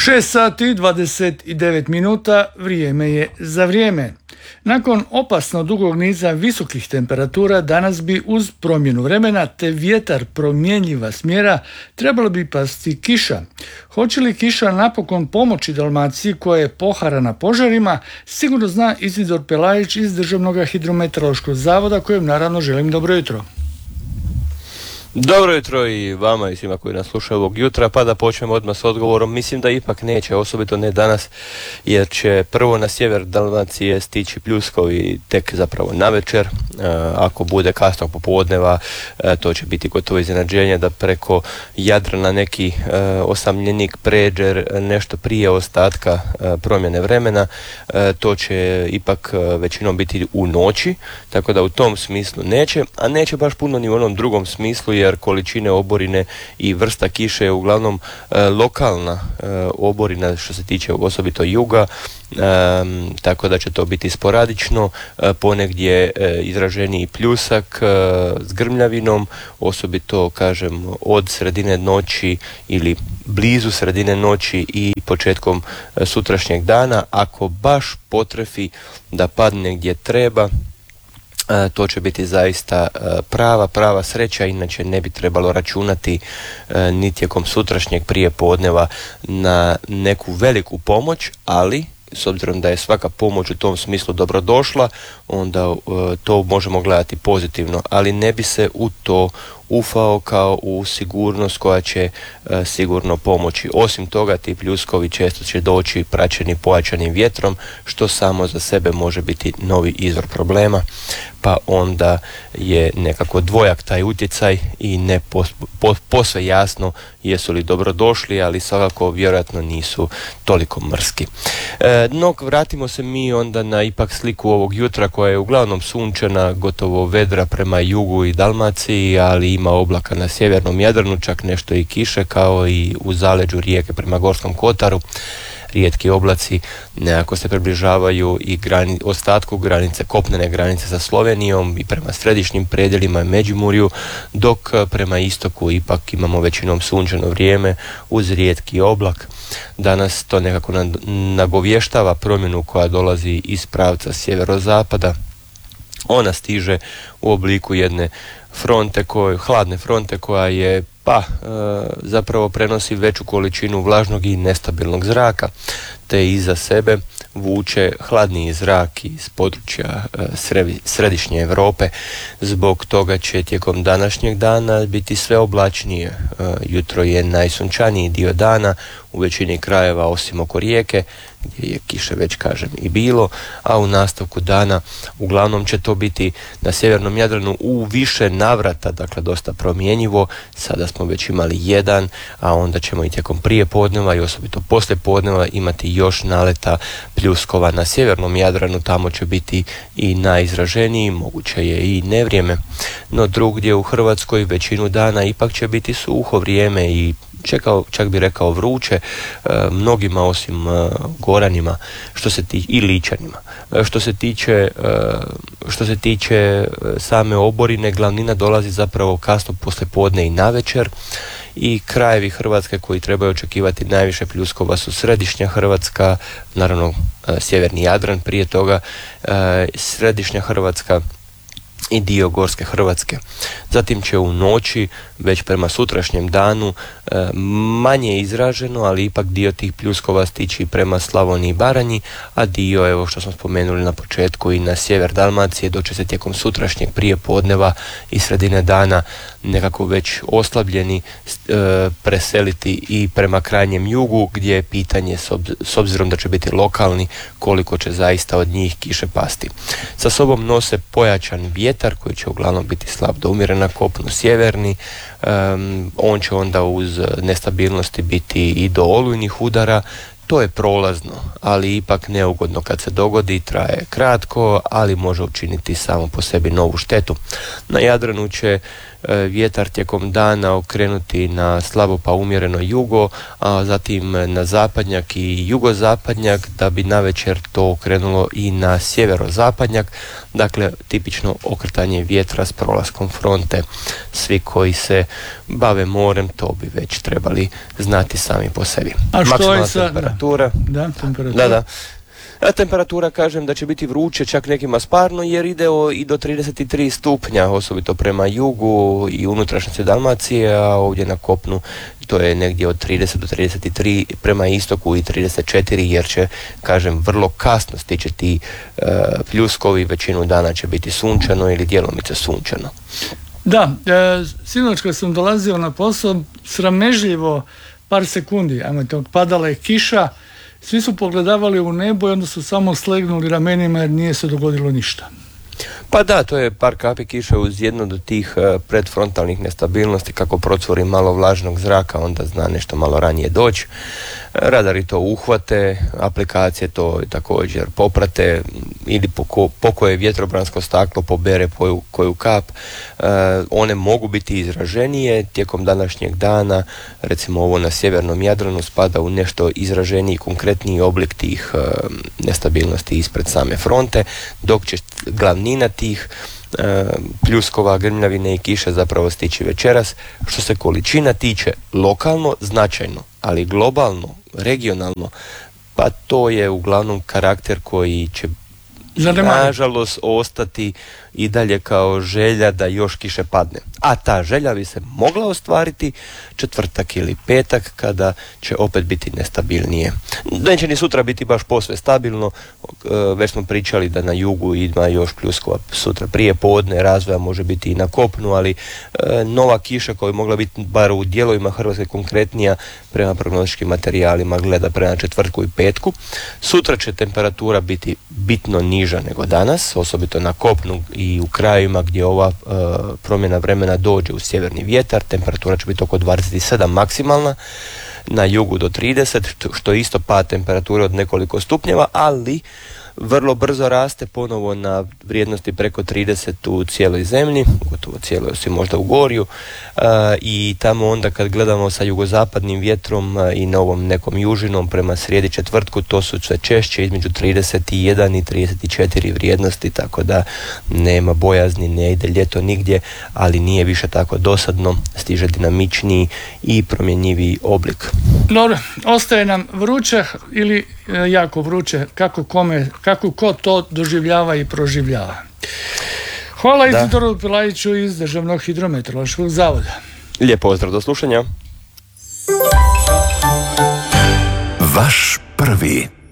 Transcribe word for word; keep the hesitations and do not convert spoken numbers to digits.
šest sati dvadeset devet minuta, vrijeme je za vrijeme. Nakon opasno dugog niza visokih temperatura danas bi uz promjenu vremena te vjetar promjenjiva smjera trebalo bi pasti kiša. Hoće li kiša napokon pomoći Dalmaciji koja je poharana požarima, sigurno zna Izidor Pelajić iz Državnog hidrometeorološkog zavoda, kojem naravno želim dobro jutro. Dobro jutro i vama i svima koji nas slušaju ovog jutra, pa da počnemo odmah s odgovorom. Mislim da ipak neće, osobito ne danas, jer će prvo na sjever Dalmacije stići pljuskovi tek zapravo navečer. E, ako bude kasnog popodneva, e, to će biti gotovo iznenađenje da preko Jadrana neki e, osamljenik pređe nešto prije ostatka e, promjene vremena. E, to će ipak većinom biti u noći, tako da u tom smislu neće, a neće baš puno ni u onom drugom smislu, jer količine oborine i vrsta kiše je uglavnom e, lokalna e, oborina što se tiče osobito juga, e, tako da će to biti sporadično, e, ponegdje e, izraženiji pljusak e, s grmljavinom, osobito kažem od sredine noći ili blizu sredine noći i početkom e, sutrašnjeg dana. Ako baš potrefi da padne gdje treba, E, to će biti zaista e, prava, prava sreća, inače ne bi trebalo računati e, ni tijekom sutrašnjeg prijepodneva na neku veliku pomoć, ali s obzirom da je svaka pomoć u tom smislu dobrodošla, onda e, to možemo gledati pozitivno, ali ne bi se u to ufao kao u sigurnost koja će e, sigurno pomoći. Osim toga, ti pljuskovi često će doći praćeni pojačanim vjetrom, što samo za sebe može biti novi izvor problema, pa onda je nekako dvojak taj utjecaj i ne pos, po, posve jasno jesu li dobrodošli, ali svakako vjerojatno nisu toliko mrski. E, no, vratimo se mi onda na ipak sliku ovog jutra koja je uglavnom sunčana, gotovo vedra prema jugu i Dalmaciji, ali ima oblaka na sjevernom Jadranu, čak nešto i kiše, kao i u zaleđu Rijeke prema Gorskom kotaru. Rijetki oblaci nekako se približavaju i grani, ostatku granice, kopnene granice sa Slovenijom i prema središnjim predjelima i Međimurju, dok prema istoku ipak imamo većinom sunčano vrijeme uz rijetki oblak. Danas to nekako nagovještava promjenu koja dolazi iz pravca sjeverozapada. Ona stiže u obliku jedne fronte, koje, hladne fronte koja je pa e, zapravo prenosi veću količinu vlažnog i nestabilnog zraka, te iza sebe vuče hladniji zrak iz područja e, srevi, središnje Europe. Zbog toga će tijekom današnjeg dana biti sve oblačnije. E, jutro je najsunčaniji dio dana u većini krajeva osim oko Rijeke, gdje je kiše već kažem i bilo, a u nastavku dana uglavnom će to biti na sjevernom Jadranu u više navrata, dakle dosta promjenjivo. Sada smo već imali jedan, a onda ćemo i tijekom prije podneva i osobito poslije podneva imati još naleta pljuskova na sjevernom Jadranu. Tamo će biti i najizraženiji, moguće je i nevrijeme, no drugdje u Hrvatskoj većinu dana ipak će biti suho vrijeme i Čekao, čak bi rekao vruće, e, mnogima osim e, Goranima što se ti, i Ličanima. E, što se tiče, e, što se tiče e, same oborine, glavnina dolazi zapravo kasno poslijepodne i navečer, i krajevi Hrvatske koji trebaju očekivati najviše pljuskova su središnja Hrvatska, naravno e, sjeverni Jadran prije toga, e, središnja Hrvatska i dio Gorske Hrvatske. Zatim će u noći, već prema sutrašnjem danu, e, manje izraženo, ali ipak dio tih pljuskova stići prema Slavoniji i Baranji, a dio, evo što smo spomenuli na početku, i na sjever Dalmacije, doće se tijekom sutrašnjeg prijepodneva i sredine dana nekako već oslabljeni e, preseliti i prema krajnjem jugu, gdje je pitanje, s, ob, s obzirom da će biti lokalni, koliko će zaista od njih kiše pasti. Sa sobom nose pojačan vjetar koji će uglavnom biti slab do umjeren na kopnu sjeverni. Um, on će onda uz nestabilnosti biti i do olujnih udara. To je prolazno, ali ipak neugodno kad se dogodi, traje kratko, ali može učiniti samo po sebi novu štetu. Na Jadranu će vjetar tijekom dana okrenuti na slabo pa umjereno jugo, a zatim na zapadnjak i jugozapadnjak, da bi navečer to okrenulo i na sjeverozapadnjak. Dakle, tipično okretanje vjetra s prolaskom fronte. Svi koji se bave morem to bi već trebali znati sami po sebi. A što je sa temperatura? Da, temperatura. Da, da. A temperatura, kažem, da će biti vruće, čak nekima sparno, jer ide o, i do trideset tri stupnja, osobito prema jugu i unutrašnjosti Dalmacije, a ovdje na kopnu to je negdje od trideset do trideset tri, prema istoku i trideset četiri, jer će, kažem, vrlo kasno stići ti e, pljuskovi, većinu dana će biti sunčano ili djelomice sunčano. Da, e, sinoć kad sam dolazio na posao, sramežljivo par sekundi, ajmo to, padala je kiša, svi su pogledavali u nebo i onda su samo slegnuli ramenima jer nije se dogodilo ništa. Pa da, to je par kapi kiše uz jednu do tih uh, predfrontalnih nestabilnosti, kako procuri malo vlažnog zraka, onda zna nešto malo ranije doći. Radari to uhvate, aplikacije to također poprate, ili poko, pokoje vjetrobransko staklo, pobere koju, koju kap. Uh, one mogu biti izraženije tijekom današnjeg dana, recimo ovo na sjevernom Jadranu spada u nešto izraženiji, konkretniji oblik tih uh, nestabilnosti ispred same fronte, dok će glavnina tih e, pljuskova, grmljavine i kiše zapravo stići večeras. Što se količina tiče, lokalno značajno, ali globalno, regionalno, pa to je uglavnom karakter koji će nažalost ostati i dalje kao želja da još kiše padne. A ta želja bi se mogla ostvariti četvrtak ili petak, kada će opet biti nestabilnije. Neće ni sutra biti baš posve stabilno, već smo pričali da na jugu ima još pljuskova sutra prije podne, razvoja može biti i na kopnu, ali nova kiša koja je mogla biti bar u dijelovima Hrvatske konkretnija prema prognostičkim materijalima gleda prema četvrtku i petku. Sutra će temperatura biti bitno niža nego danas, osobito na kopnu i u krajevima gdje ova uh, promjena vremena dođe u sjeverni vjetar. Temperatura će biti oko dvadeset sedam maksimalna, na jugu do trideset, što je isto pad temperature od nekoliko stupnjeva, ali vrlo brzo raste ponovo na vrijednosti preko trideset u cijeloj zemlji, gotovo cijeloj, osim možda u Gorju, uh, i tamo onda kad gledamo sa jugozapadnim vjetrom uh, i novom nekom južinom prema srijedi četvrtku, to su sve češće između trideset jedan i trideset četiri vrijednosti, tako da nema bojazni, ne ide ljeto nigdje, ali nije više tako dosadno, stiže dinamičniji i promjenjiviji oblik. Dobro, ostaje nam vruće ili e, jako vruće, kako kome, kako ko to doživljava i proživljava. Hvala Izdoru Pilajiću iz Državnog hidrometeorološkog zavoda. Lijep pozdrav, do slušanja. Vaš prvi.